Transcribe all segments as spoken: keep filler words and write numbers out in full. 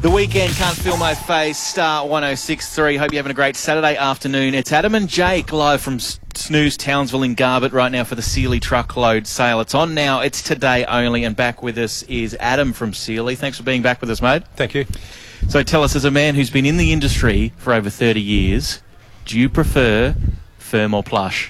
The weekend, Can't Feel My Face, Star one oh six point three. Hope you're having a great Saturday afternoon. It's Adam and Jake live from Snooze Townsville in Garbutt right now for the Sealy Truckload Sale. It's on now. It's today only. And back with us is Adam from Sealy. Thanks for being back with us, mate. Thank you. So tell us, as a man who's been in the industry for over thirty years, do you prefer firm or plush?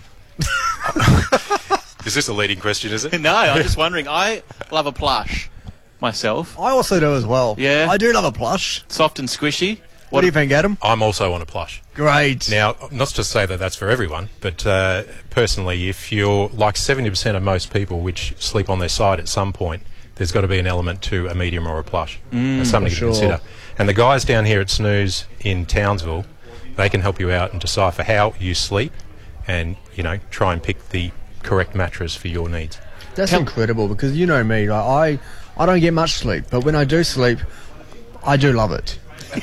Is this a leading question, is it? No, I'm just wondering. I love a plush myself. I also do as well. Yeah? I do love a plush. Soft and squishy. What, do you think, Adam? I'm also on a plush. Great. Now, not to say that that's for everyone, but uh, personally, if you're like seventy percent of most people which sleep on their side at some point, there's got to be an element to a medium or a plush. Mm, That's something to sure. consider. And the guys down here at Snooze in Townsville, they can help you out and decipher how you sleep and, you know, try and pick the correct mattress for your needs. That's incredible because you know me, like, I, I don't get much sleep, but when I do sleep, I do love it.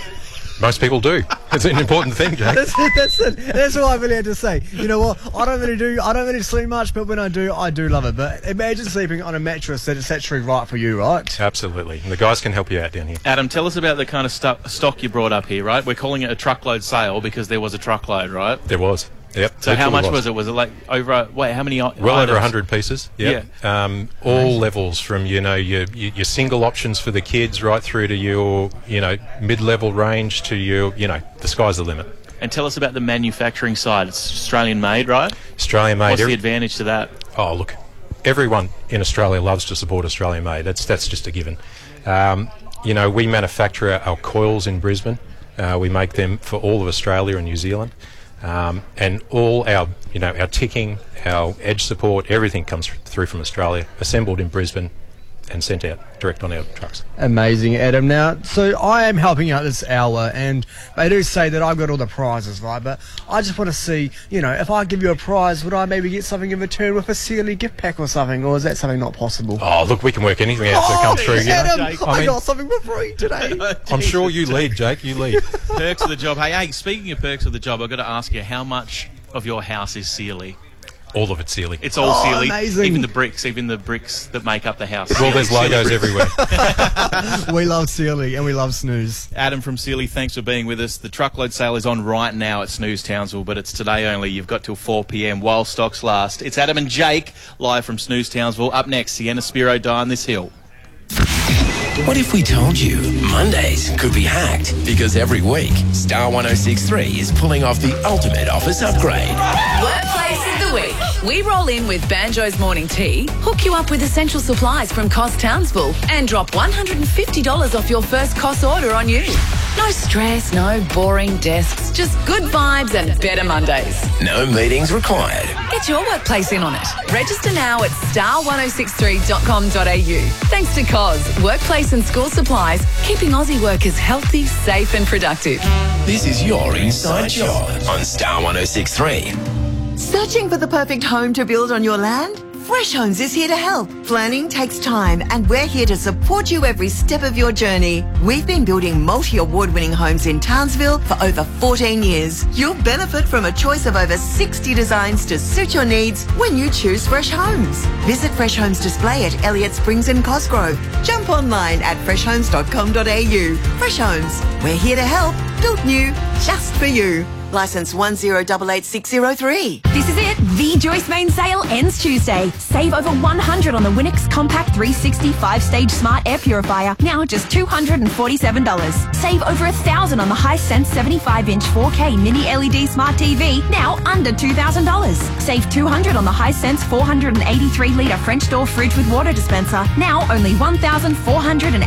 Most people do. It's an important thing, Jake. That's it, that's it. That's all I really had to say. You know what? I don't really do. I don't really sleep much, but when I do, I do love it. But imagine sleeping on a mattress that is actually right for you, right? Absolutely. And the guys can help you out down here. Adam, tell us about the kind of stu- stock you brought up here, right? We're calling it a truckload sale because there was a truckload, right? There was. Yep. So how much was. was it? Was it like over, wait, how many i- Well items? over one hundred pieces. Yep. Yeah. Um, all levels from, you know, your, your your single options for the kids right through to your, you know, mid-level range to your, you know, the sky's the limit. And tell us about the manufacturing side. It's Australian made, right? Australian made. What's Every- the advantage to that? Oh, look, everyone in Australia loves to support Australian made. That's, that's just a given. Um, you know, we manufacture our coils in Brisbane. Uh, we make them for all of Australia and New Zealand. Um, and all our, you know, our ticking, our edge support, everything comes through from Australia, assembled in Brisbane and sent out direct on our trucks. Amazing, Adam. Now, so I am helping out this hour, and they do say that I've got all the prizes, right? But I just want to see, you know, if I give you a prize, would I maybe get something in return with a Sealy gift pack or something, or is that something not possible? Oh, look, we can work anything out to come through. You know? Adam, Jake. I, I mean- got something for free today. I'm sure you lead, Jake. You lead. Perks of the job. Hey, hey, speaking of perks of the job, I've got to ask you, how much of your house is Sealy? All of it's Sealy. It's all Oh, Sealy. amazing. Even the bricks, even the bricks that make up the house. Well, there's Sealy logos bricks. everywhere. We love Sealy and we love Snooze. Adam from Sealy, thanks for being with us. The truckload sale is on right now at Snooze Townsville, but it's today only. You've got till four p.m. while stocks last. It's Adam and Jake live from Snooze Townsville. Up next, Sienna Spiro, Die on This Hill. What if we told you Mondays could be hacked? Because every week, Star one oh six point three is pulling off the ultimate office upgrade. Workplace of the week. We roll in with Banjo's Morning Tea, hook you up with essential supplies from Cost Townsville, and drop one hundred fifty dollars off your first Cost order on you. No stress, no boring desks, just good vibes and better Mondays. No meetings required. Get your workplace in on it. Register now at star one oh six three dot com dot a u. Thanks to Cos, workplace and school supplies, keeping Aussie workers healthy, safe and productive. This is your inside job on Star one oh six point three. Searching for the perfect home to build on your land? Fresh Homes is here to help. Planning takes time, and we're here to support you every step of your journey. We've been building multi-award-winning homes in Townsville for over fourteen years. You'll benefit from a choice of over sixty designs to suit your needs when you choose Fresh Homes. Visit Fresh Homes Display at Elliott Springs and Cosgrove. Jump online at fresh homes dot com dot a u. Fresh Homes, we're here to help. Built new, just for you. Licence one zero eight eight six zero three. This is it. The Joyce Main sale ends Tuesday. Save over one hundred dollars on the Winix Compact three sixty five-stage Smart Air Purifier, now just two hundred forty-seven dollars. Save over one thousand dollars on the Hisense seventy-five inch four K Mini L E D Smart T V, now under two thousand dollars. Save two hundred dollars on the Hisense four hundred eighty-three litre French door fridge with water dispenser, now only one thousand four hundred